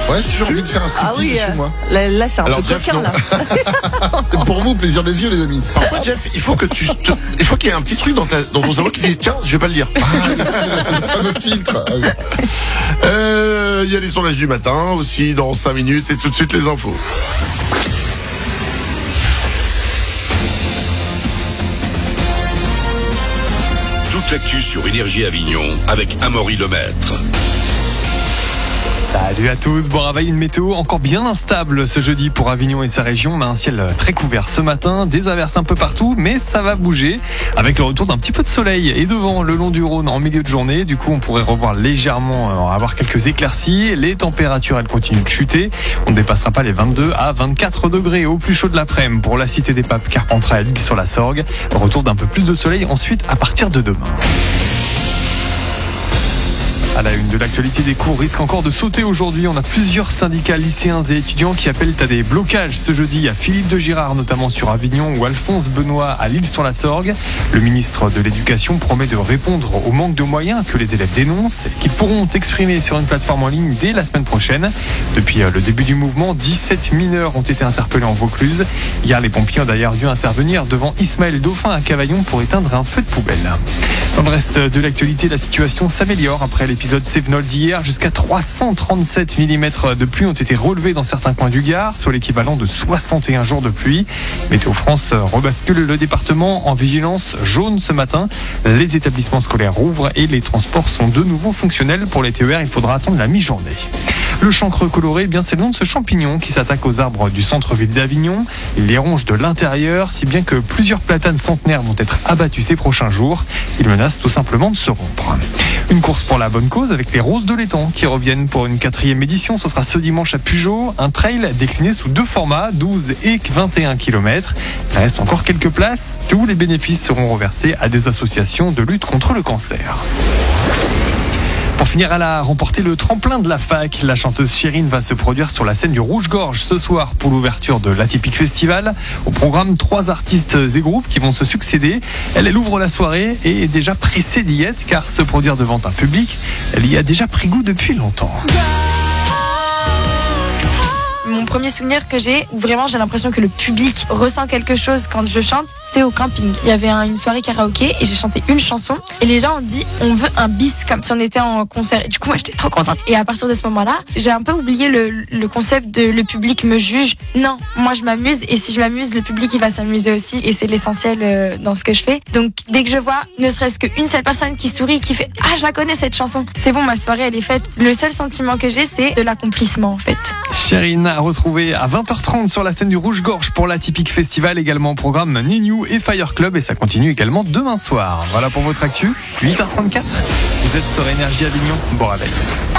Ouais, si j'ai envie de faire un striptease dessus, moi. Là, c'est un peu Jeff, coquin, là. C'est pour vous, plaisir des yeux, les amis. Parfois, Jeff, il faut qu'il y ait un petit truc dans ton cerveau qui dise, tiens, je vais pas le dire. Le fameux filtre. Il y a les sondages du matin aussi dans 5 minutes et tout de suite les infos. Toute l'actu sur Énergie Avignon avec Amaury Lemaître. Salut à tous, bon réveil, une météo encore bien instable ce jeudi pour Avignon et sa région. On a un ciel très couvert ce matin, des averses un peu partout, mais ça va bouger avec le retour d'un petit peu de soleil et de vent le long du Rhône en milieu de journée. Du coup, on pourrait revoir légèrement, avoir quelques éclaircies. Les températures, elles continuent de chuter. On ne dépassera pas les 22 à 24 degrés au plus chaud de l'après-midi pour la Cité des Papes, Carpentras et Lille sur la Sorgue. Retour d'un peu plus de soleil ensuite à partir de demain. À la une de l'actualité, des cours risquent encore de sauter aujourd'hui. On a plusieurs syndicats lycéens et étudiants qui appellent à des blocages ce jeudi à Philippe de Girard, notamment sur Avignon, ou Alphonse Benoît à Lille-sur-la-Sorgue. Le ministre de l'Éducation promet de répondre au manque de moyens que les élèves dénoncent, qu'ils pourront exprimer sur une plateforme en ligne dès la semaine prochaine. Depuis le début du mouvement, 17 mineurs ont été interpellés en Vaucluse. Hier, les pompiers ont d'ailleurs dû intervenir devant Ismaël Dauphin à Cavaillon pour éteindre un feu de poubelle. Dans le reste de l'actualité, la situation s'améliore après l'épisode Cévenol d'hier. Jusqu'à 337 mm de pluie ont été relevés dans certains coins du Gard, soit l'équivalent de 61 jours de pluie. Météo France rebascule le département en vigilance jaune ce matin. Les établissements scolaires rouvrent et les transports sont de nouveau fonctionnels. Pour les TER, il faudra attendre la mi-journée. Le chancre coloré, eh bien c'est le nom de ce champignon qui s'attaque aux arbres du centre-ville d'Avignon. Il les ronge de l'intérieur, si bien que plusieurs platanes centenaires vont être abattus ces prochains jours. Il menace tout simplement de se rompre. Une course pour la bonne cause avec les Roses de l'Étang qui reviennent pour une 4e édition. Ce sera ce dimanche à Pugeot. Un trail décliné sous 2 formats, 12 et 21 km. Il reste encore quelques places. Tous les bénéfices seront reversés à des associations de lutte contre le cancer. Pour finir, elle a remporté le tremplin de la fac. La chanteuse Chérine va se produire sur la scène du Rouge-Gorge ce soir pour l'ouverture de l'Atypique Festival. Au programme, 3 artistes et groupes qui vont se succéder. Elle ouvre la soirée et est déjà pressée d'y être car se produire devant un public, elle y a déjà pris goût depuis longtemps. Mon premier souvenir que j'ai, où vraiment j'ai l'impression que le public ressent quelque chose quand je chante, c'était au camping. Il y avait une soirée karaoké et j'ai chanté une chanson et les gens ont dit on veut un bis comme si on était en concert. Et du coup moi j'étais trop contente. Et à partir de ce moment-là, j'ai un peu oublié le concept de le public me juge. Non, moi je m'amuse et si je m'amuse, le public il va s'amuser aussi et c'est l'essentiel dans ce que je fais. Donc dès que je vois ne serait-ce qu'une seule personne qui sourit, qui fait ah je la connais cette chanson, c'est bon, ma soirée elle est faite. Le seul sentiment que j'ai c'est de l'accomplissement en fait. Chérine a retrouvé à 20h30 sur la scène du Rouge-Gorge pour l'Atypique Festival, également au programme Niniou et Fire Club et ça continue également demain soir. Voilà pour votre actu, 8h34. Vous êtes sur Énergie Avignon, bon réveil.